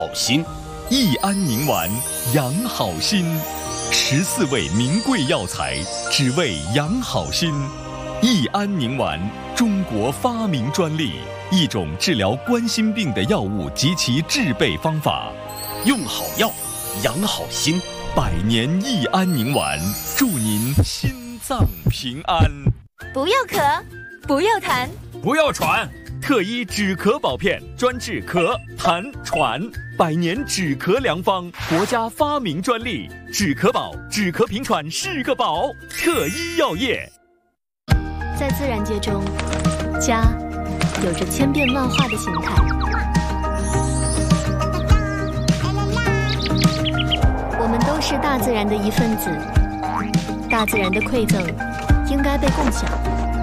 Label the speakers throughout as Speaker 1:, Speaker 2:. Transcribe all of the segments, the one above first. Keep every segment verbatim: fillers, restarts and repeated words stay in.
Speaker 1: 好心，
Speaker 2: 益安宁丸养好心，十四味名贵药材，只为养好心。益安宁丸，中国发明专利，一种治疗冠心病的药物及其制备方法。
Speaker 1: 用好药，养好心。
Speaker 2: 百年益安宁丸，祝您心脏平安。
Speaker 3: 不要咳，不要痰，
Speaker 1: 不要喘。
Speaker 2: 特医止咳宝片，专治咳、痰、喘，百年止咳良方，国家发明专利。止咳宝，止咳平喘是个宝。特医药业。
Speaker 3: 在自然界中，家有着千变万化的形态。我们都是大自然的一份子，大自然的馈赠应该被共享。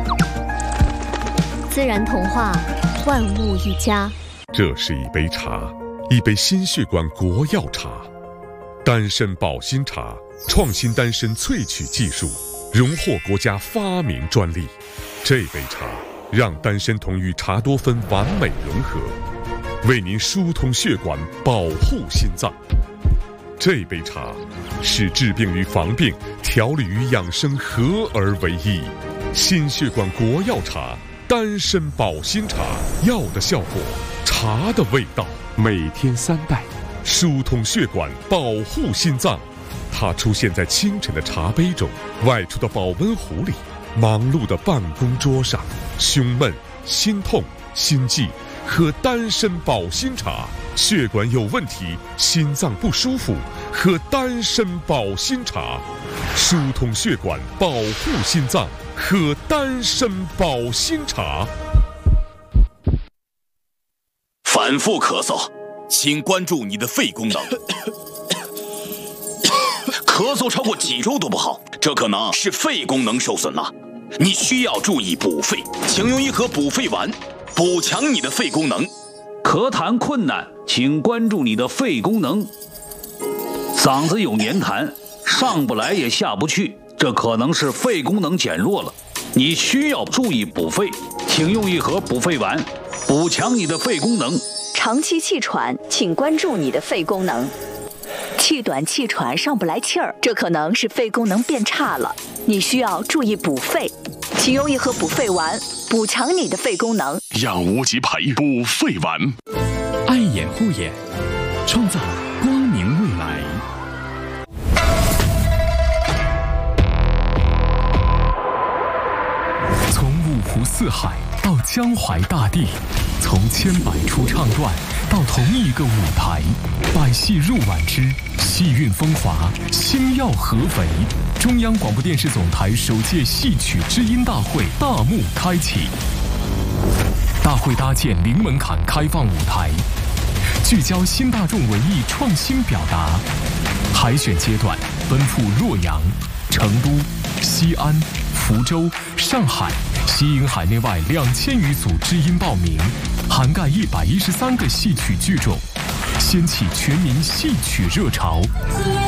Speaker 3: 自然童话，万物一家。
Speaker 4: 这是一杯茶，一杯心血管国药茶，丹参保心茶，创新丹参萃取技术，荣获国家发明专利。这杯茶让丹参酮与茶多酚完美融合，为您疏通血管，保护心脏。这杯茶使治病与防病、调理与养生合而为一。心血管国药茶，丹参保心茶，药的效果，茶的味道。每天三袋，疏通血管，保护心脏。它出现在清晨的茶杯中，外出的保温壶里，忙碌的办公桌上。胸闷、心痛、心悸，喝丹参保心茶。血管有问题，心脏不舒服，喝丹参保心茶。疏通血管，保护心脏，喝丹参保心茶。
Speaker 1: 反复咳嗽，请关注你的肺功能。咳嗽超过几周都不好，这可能是肺功能受损了。你需要注意补肺，请用一盒补肺丸，补强你的肺功能。
Speaker 5: 咳痰困难，请关注你的肺功能。嗓子有黏痰，上不来也下不去，这可能是肺功能减弱了。你需要注意补肺，请用一盒补肺丸，补强你的肺功能。
Speaker 6: 长期气喘，请关注你的肺功能。气短气喘上不来气儿，这可能是肺功能变差了，你需要注意补肺，请用一盒补肺丸，补强你的肺功能。
Speaker 7: 养无极培补肺丸，
Speaker 8: 爱眼护眼，创造光明未来。从五湖四海到江淮大地，从千百出唱段到同一个舞台，百戏入万枝，戏韵风华，星耀合肥。中央广播电视总台首届戏曲知音大会大幕开启，大会搭建零门槛开放舞台，聚焦新大众文艺创新表达。海选阶段奔赴洛阳、成都、西安、福州、上海，吸引海内外两千余组知音报名，涵盖一百一十三个戏曲剧种，掀起全民戏曲热潮。